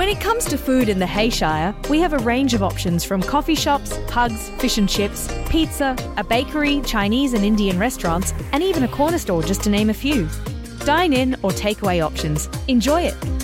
it comes to food in the Hayshire, we have a range of options from coffee shops, pugs, fish and chips, pizza, a bakery, Chinese and Indian restaurants, and even a corner store, just to name a few. Dine in or takeaway options. Enjoy it.